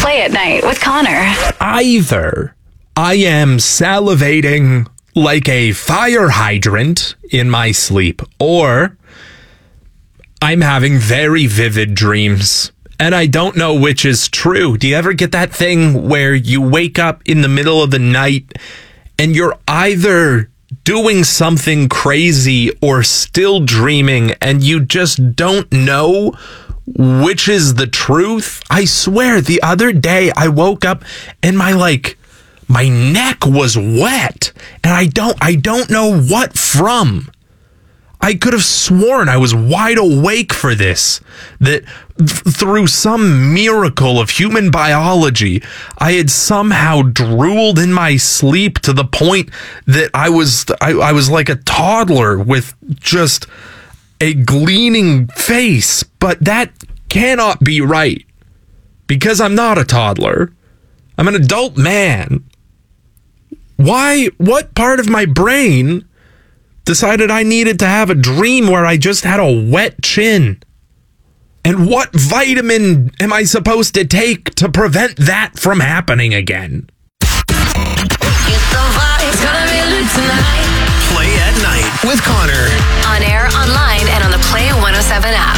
Play at Night with Connor. Either I am salivating like a fire hydrant in my sleep, or I'm having very vivid dreams, and I don't know which is true. Do you ever get that thing where you wake up in the middle of the night and you're either doing something crazy or still dreaming, and you just don't know which is the truth? I swear, the other day I woke up and my neck was wet, and I don't know what from. I could have sworn I was wide awake for this, that through some miracle of human biology, I had somehow drooled in my sleep to the point that I was like a toddler with just a gleaming face. But that cannot be right, because I'm not a toddler. I'm an adult man. Why? What part of my brain decided I needed to have a dream where I just had a wet chin? And what vitamin am I supposed to take to prevent that from happening again? It's gonna be lit tonight. Play at Night with Connor. On air, online, and on the Play 107 app.